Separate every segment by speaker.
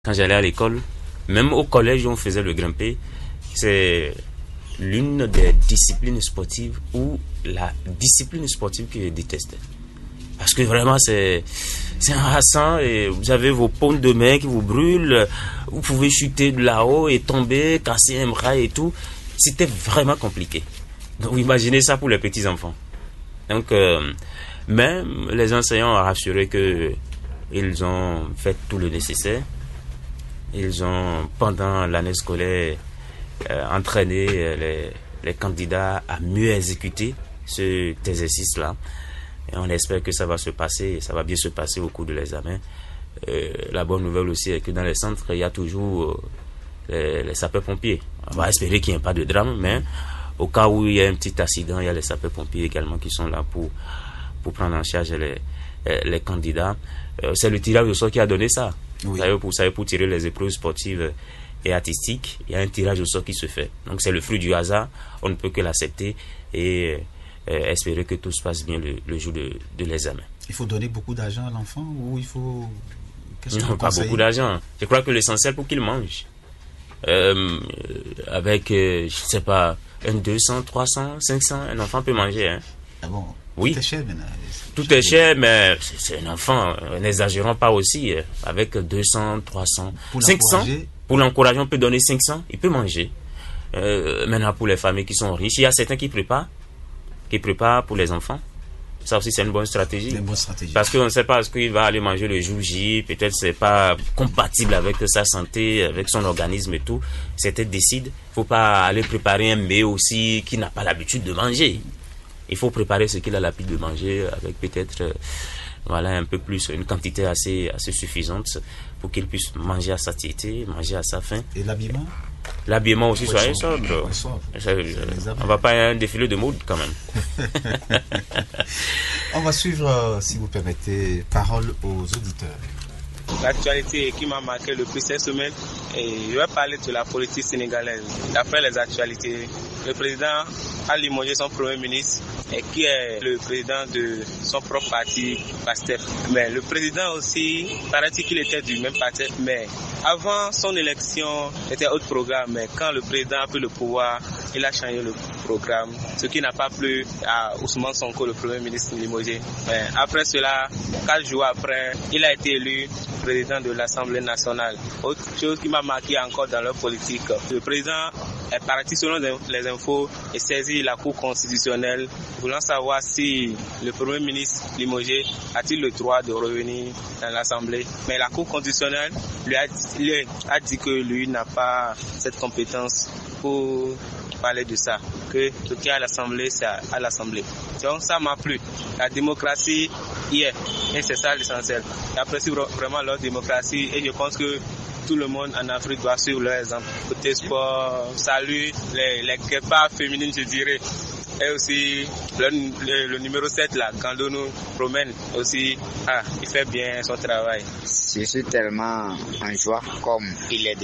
Speaker 1: Quand j'allais à l'école, même au collège où on faisait le grimpé, c'est l'une des disciplines sportives ou la discipline sportive que je détestais. Parce que vraiment c'est harassant et vous avez vos paumes de main qui vous brûlent, vous pouvez chuter de là-haut et tomber, casser un bras et tout. C'était vraiment compliqué. Donc imaginez ça pour les petits enfants. Donc même les enseignants ont rassuré que ils ont fait tout le nécessaire. Ils ont, pendant l'année scolaire, entraîné les candidats à mieux exécuter cet exercice-là. Et on espère que ça va bien se passer au cours de l'examen. La bonne nouvelle aussi est que dans les centres, il y a toujours les sapeurs-pompiers. On va espérer qu'il n'y ait pas de drame, mais au cas où il y a un petit accident, il y a les sapeurs-pompiers également qui sont là pour prendre en charge les candidats. C'est le tirage au sort qui a donné ça. Oui. Vous savez, pour tirer les épreuves sportives et artistiques, il y a un tirage au sort qui se fait. Donc c'est le fruit du hasard, on ne peut que l'accepter et espérer que tout se passe bien le jour de l'examen.
Speaker 2: Il faut donner beaucoup d'argent à l'enfant ou il faut...
Speaker 1: Non, pas beaucoup d'argent. Je crois que l'essentiel pour qu'il mange. Avec, je ne sais pas, 200, 300, 500, un enfant peut manger. Hein.
Speaker 2: Ah bon?
Speaker 1: Oui.
Speaker 2: Tout est cher maintenant.
Speaker 1: Tout est cher, mais c'est un enfant. N'exagérons pas aussi. Avec 200, 300,
Speaker 2: pour
Speaker 1: 500. Pour l'encourager, on peut donner 500. Il peut manger. Maintenant, pour les familles qui sont riches, il y a certains qui préparent pour les enfants. Ça aussi, c'est une bonne stratégie.
Speaker 2: Une bonne stratégie.
Speaker 1: Parce qu'on ne sait pas ce qu'il va aller manger le jour J. Peut-être c'est pas compatible avec sa santé, avec son organisme et tout. Certains décident. Il ne faut pas aller préparer un mets aussi qui n'a pas l'habitude de manger. Il faut préparer ce qu'il a l'habitude de manger avec peut-être un peu plus, une quantité assez suffisante pour qu'il puisse manger à satiété, manger à sa faim.
Speaker 2: Et l'habillement?
Speaker 1: L'habillement aussi, soyez sobre. On va pas un défilé de mode quand même.
Speaker 2: On va suivre, si vous permettez, parole aux auditeurs.
Speaker 3: L'actualité qui m'a marqué le plus cette semaine, et je vais parler de la politique sénégalaise. D'après les actualités, le président a limogé son premier ministre et qui est le président de son propre parti, PASTEF. Mais le président aussi, paraît-il qu'il était du même parti, mais avant son élection, c'était autre programme. Mais quand le président a pris le pouvoir, il a changé le programme, ce qui n'a pas plu à Ousmane Sonko, le premier ministre limogé. Mais après cela, 4 jours après, il a été élu président de l'Assemblée nationale. Autre chose qui m'a marqué encore dans leur politique, le président est parti selon les infos et saisi la Cour constitutionnelle voulant savoir si le Premier ministre limogé a-t-il le droit de revenir dans l'Assemblée. Mais la Cour constitutionnelle lui a dit que lui n'a pas cette compétence pour parler de ça, que ce qui est à l'Assemblée, c'est à l'Assemblée. Donc ça m'a plu. La démocratie y est, et c'est ça l'essentiel. J'apprécie vraiment leur démocratie et je pense que tout le monde en Afrique doit suivre leur exemple. Côté sport, salut les guépards féminines, je dirais. Et aussi le numéro 7 là, Kando nous promène aussi, il fait bien son travail.
Speaker 4: Je suis tellement en joie comme il est de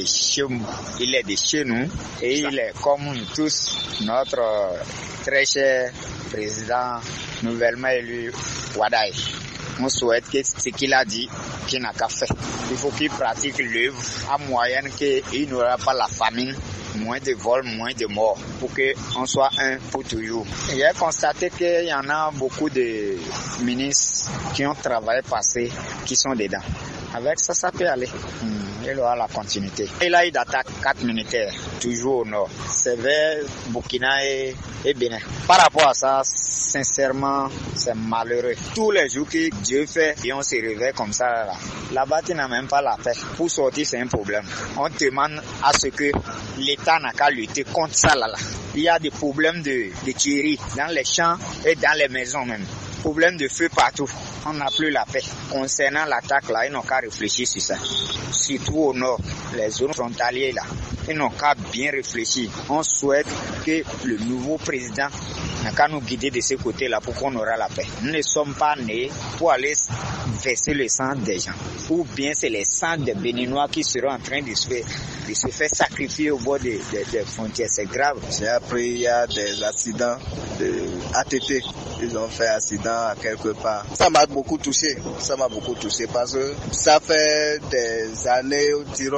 Speaker 4: chez nous et il est comme nous tous, notre très cher président nouvellement élu Wadaï. On souhaite que ce qu'il a dit, qu'il n'a qu'à faire. Il faut qu'il pratique l'œuvre à moyenne qu'il n'aura pas la famine, moins de vols, moins de morts, pour qu'on soit un pour toujours. J'ai constaté qu'il y en a beaucoup de ministres qui ont travaillé passé, qui sont dedans. Avec ça, ça peut aller. Il aura la continuité. Il a eu d'attaque 4 militaires, toujours au nord. C'est vers Burkina et Bénin. Par rapport à ça, sincèrement, c'est malheureux. Tous les jours que Dieu fait et on se réveille comme ça, là-bas, tu n'as même pas la paix. Pour sortir, c'est un problème. On demande à ce que l'État n'a qu'à lutter contre ça là. Il y a des problèmes de tuerie dans les champs et dans les maisons même. Problème de feu partout. On n'a plus la paix. Concernant l'attaque là, ils n'ont qu'à réfléchir sur ça. Surtout au nord, les zones frontalières là, ils n'ont qu'à bien réfléchir. On souhaite que le nouveau président n'a qu'à nous guider de ce côté là pour qu'on aura la paix. Nous ne sommes pas nés pour aller verser le sang des gens. Ou bien c'est les sangs des Béninois qui seront en train de se faire sacrifier au bord des frontières. C'est grave.
Speaker 5: J'ai appris il y a des accidents de ATT. Ils ont fait accident à quelque part. Ça m'a beaucoup touché parce que ça fait des années,